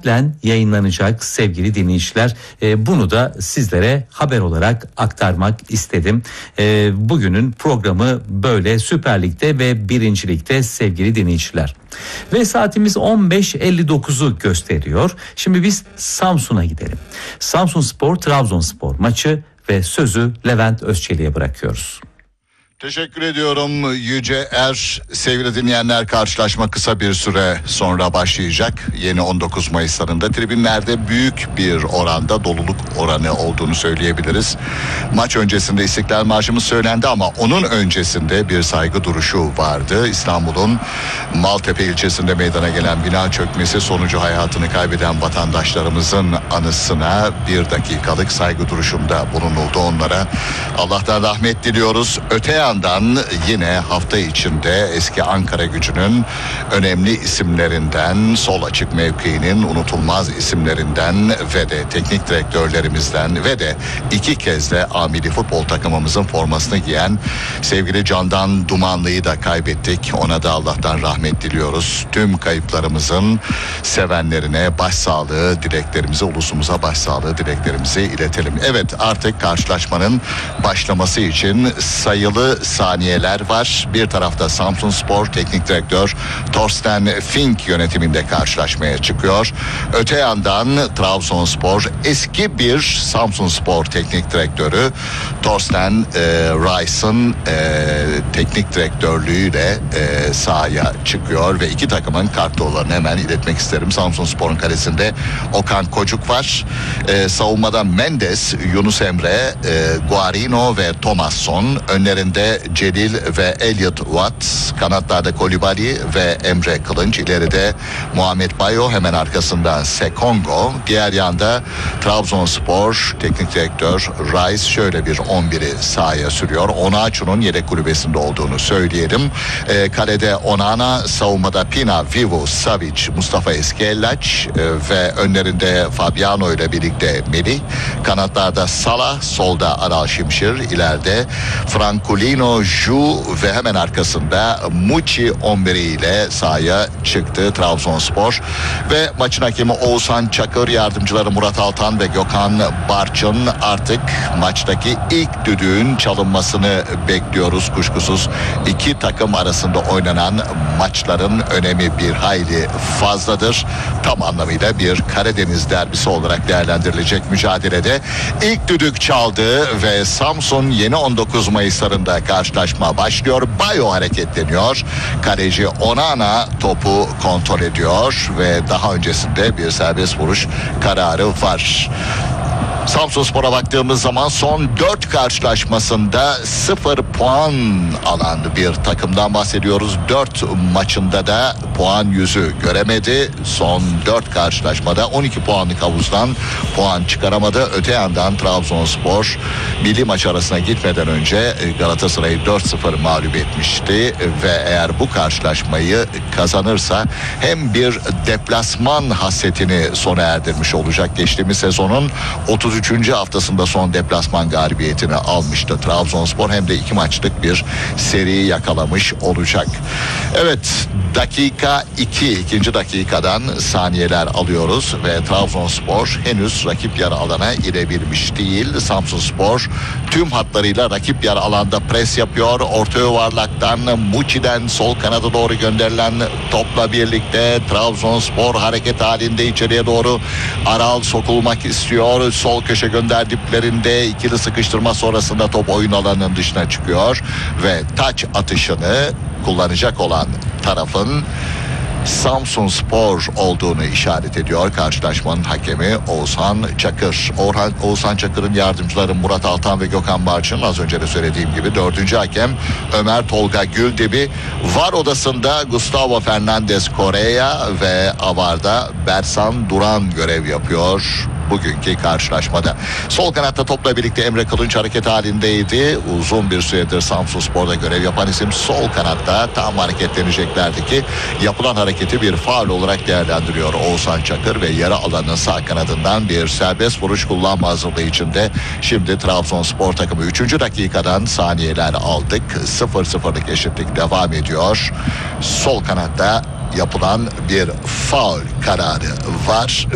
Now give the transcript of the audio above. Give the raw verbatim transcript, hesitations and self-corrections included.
naklen yayınlanacak sevgili dinleyiciler. E, bunu da sizlere haber olarak aktarmak istedim. E, bugünün programı böyle Süper Lig'de ve Birinci Lig'de sevgili dinleyiciler. Ve saatimiz on beş elli dokuzu gösteriyor. Şimdi biz Samsun'a gidelim. Samsunspor Trabzonspor maçı ve sözü Levent Özçelik'e bırakıyoruz. Teşekkür ediyorum Yüce Er. Sevgili dinleyenler, karşılaşma kısa bir süre sonra başlayacak. Yeni on dokuz Mayıs'larında tribünlerde büyük bir oranda doluluk oranı olduğunu söyleyebiliriz. Maç öncesinde İstiklal Marşımız söylendi ama onun öncesinde bir saygı duruşu vardı. İstanbul'un Maltepe ilçesinde meydana gelen bina çökmesi sonucu hayatını kaybeden vatandaşlarımızın anısına bir dakikalık saygı duruşunda bulunuldu. Onlara Allah'tan rahmet diliyoruz. Öte yandan yine hafta içinde eski Ankara Gücü'nün önemli isimlerinden, sol açık mevkiinin unutulmaz isimlerinden ve de teknik direktörlerimizden ve de iki kez de A milli futbol takımımızın formasını giyen sevgili Candan Dumanlı'yı da kaybettik. Ona da Allah'tan rahmet diliyoruz. Tüm kayıplarımızın sevenlerine başsağlığı dileklerimizi, ulusumuza başsağlığı dileklerimizi iletelim. Evet, artık karşılaşmanın başlaması için sayılı saniyeler var. Bir tarafta Samsunspor teknik direktör Thorsten Fink yönetiminde karşılaşmaya çıkıyor. Öte yandan Trabzonspor eski bir Samsunspor teknik direktörü Thorsten e, Reis'in e, teknik direktörlüğüyle e, sahaya çıkıyor ve iki takımın kartlarını hemen iletmek isterim. Samsunspor'un kalesinde Okan Kocuk var. E, savunmada Mendes, Yunus Emre, e, Guarino ve Thomasson. Önlerinde Celil ve Elliot Watts, kanatlarda Kolibali ve Emre Kılınç, ileride Muhammed Bayo, hemen arkasında Sekongo. Diğer yanda Trabzonspor teknik direktör Reis şöyle bir on biri sahaya sürüyor. Onaçu'nun yedek kulübesinde olduğunu söyleyelim. E, kalede Onana, savunmada Pina, Vivu, Savic, Mustafa Eskellaç e, ve önlerinde Fabiano ile birlikte Melih. Kanatlarda Salah, solda Aral Şimşir, ileride Francolino Ju ve hemen arkasında Muçi on biri ile sahaya çıktı Trabzonspor. Ve maçın hakemi Oğuzhan Çakır, yardımcıları Murat Altan ve Gökhan Barçın artık maçtaki ilk düdüğün çalınmasını bekliyoruz. Kuşkusuz iki takım arasında oynanan maçların önemi bir hayli fazladır. Tam anlamıyla bir Karadeniz derbisi olarak değerlendirilecek mücadelede ilk düdük çaldı ve Samsun yeni on dokuz Mayıs'larında karşılaşma başlıyor. Bayo hareketleniyor. Kaleci Onana topu kontrol ediyor ve daha öncesinde bir serbest vuruş kararı var. Samsunspor'a baktığımız zaman son dört karşılaşmasında sıfır puan alan bir takımdan bahsediyoruz. dört maçında da puan yüzü göremedi. Son dört karşılaşmada on iki puanlık havuzdan puan çıkaramadı. Öte yandan Trabzonspor milli maç arasına gitmeden önce Galatasaray'ı dört sıfır mağlup etmişti ve eğer bu karşılaşmayı kazanırsa hem bir deplasman hasretini sona erdirmiş olacak. Geçtiğimiz sezonun otuz üçüncü haftasında son deplasman galibiyetini almıştı Trabzonspor, hem de iki maçlık bir seri yakalamış olacak. Evet, dakika iki, ikinci dakikadan saniyeler alıyoruz ve Trabzonspor henüz rakip yarı alana girebilmiş değil. Samsunspor tüm hatlarıyla rakip yarı alanda pres yapıyor. Orta yuvarlaktan Muçi'den sol kanada doğru gönderilen topla birlikte Trabzonspor hareket halinde içeriye doğru. Aral sokulmak istiyor. Sol köşe gönderdiklerinde ikili sıkıştırma sonrasında top oyun alanının dışına çıkıyor ve taç atışını kullanacak olan tarafın Samsunspor olduğunu işaret ediyor karşılaşmanın hakemi Oğuzhan Çakır. Orhan, Oğuzhan Çakır'ın yardımcıları Murat Altan ve Gökhan Barçın, az önce de söylediğim gibi dördüncü hakem Ömer Tolga Güldibi. VAR odasında Gustavo Fernandez Correa ve Avar'da Bersan Duran görev yapıyor bugünkü karşılaşmada. Sol kanatta topla birlikte Emre Kılınç hareket halindeydi. Uzun bir süredir Samsunspor'da görev yapan isim sol kanatta tam hareketleneceklerdi ki yapılan hareketi bir faul olarak değerlendiriyor Oğuzhan Çakır ve yarı alanın sağ kanadından bir serbest vuruş kullanma hazırlığı içinde. Şimdi Trabzonspor takımı üçüncü dakikadan saniyeler aldık. sıfır sıfırlık eşitlik devam ediyor. Sol kanatta yapılan bir faul kararı var